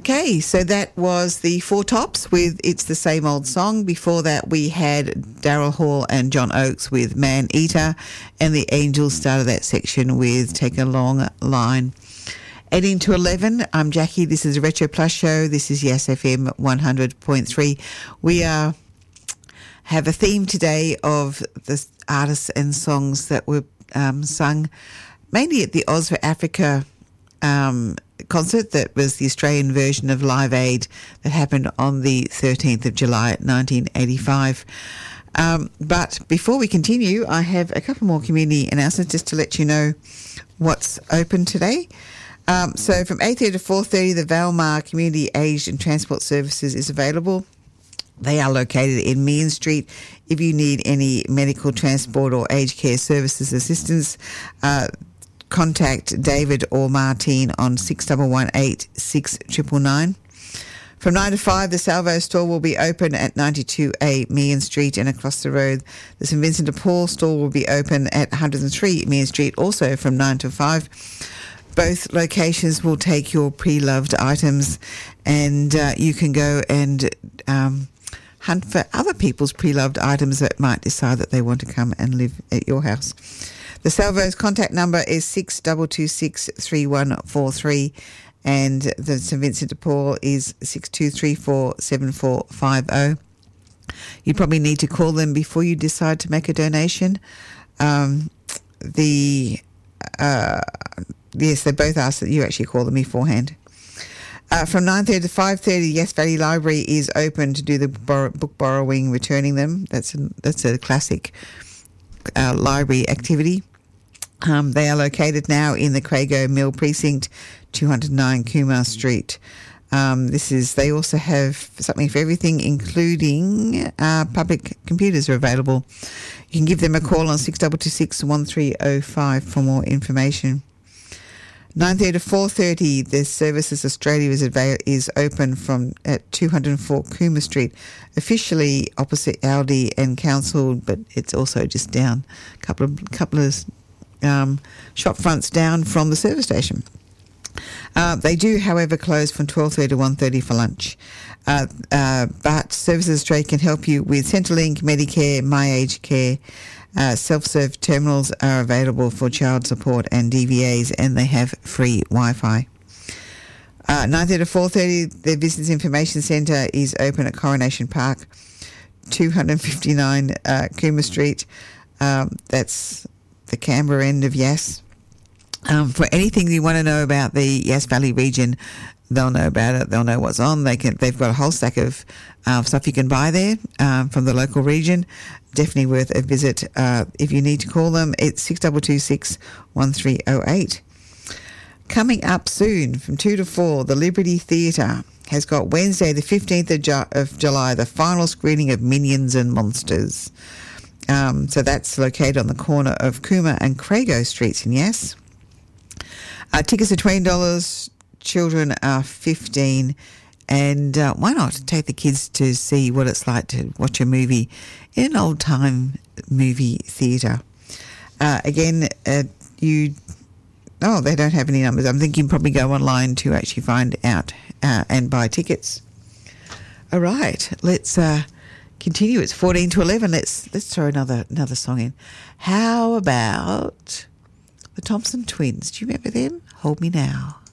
Okay, so that was the Four Tops with It's the Same Old Song. Before that, we had Daryl Hall and John Oakes with Man Eater, and the Angels started that section with Take a Long Line. 18 to 11, I'm Jackie. This is a Retro Plus show. This is Yes FM 100.3. We have a theme today of the artists and songs that were sung mainly at the Oz for Africa concert. That was the Australian version of Live Aid that happened on the 13th of July 1985. But before we continue, I have a couple more community announcements just to let you know what's open today. So from 8:30 to 4:30, the Valmar Community Aged and Transport Services is available. They are located in Meehan Street. If you need any medical transport or aged care services assistance, contact David or Martine on 6118 6999. From 9 to 5, the Salvo store will be open at 92A Meehan Street, and across the road, the St Vincent de Paul store will be open at 103 Meehan Street, also from 9 to 5. Both locations will take your pre-loved items, and you can go and hunt for other people's pre-loved items that might decide that they want to come and live at your house. The Salvo's contact number is 6226 3143, and the St Vincent de Paul is 6234 7450. You probably need to call them before you decide to make a donation. Yes, they both ask that you actually call them beforehand. From 9:30 to 5:30, Yes Valley Library is open to do the book borrowing, returning them. That's a classic library activity. They are located now in the Crago Mill Precinct, 209 Kumar Street. They also have something for everything, including public computers are available. You can give them a call on 6226 1305 for more information. 9:30 to 4:30, the Services Australia is open at 204 Cooma Street, officially opposite Aldi and Council, but it's also just down a couple of shop fronts down from the service station. They do, however, close from 12:30 to 1:30 for lunch. But Services Australia can help you with Centrelink, Medicare, My Aged Care. Self-serve terminals are available for child support and DVAs, and they have free Wi-Fi. 9:30 to 4:30, the Business Information Centre is open at Coronation Park, 259 Cooma Street. That's the Canberra end of Yass. For anything you want to know about the Yass Valley region, they'll know about it. They'll know what's on. They've got a whole stack of stuff you can buy there from the local region. Definitely worth a visit. If you need to call them, it's 6226 1308. Coming up soon from 2 to 4, the Liberty Theatre has got Wednesday the 15th of July, the final screening of Minions and Monsters. So that's located on the corner of Cooma and Crago Streets in Yass. Tickets are $20. Children are 15, and why not take the kids to see what it's like to watch a movie in an old-time movie theatre. Again, they don't have any numbers. I'm thinking probably go online to actually find out and buy tickets. All right, let's continue. It's 14 to 11. Let's throw another song in. How about the Thompson Twins? Do you remember them? Hold Me Now.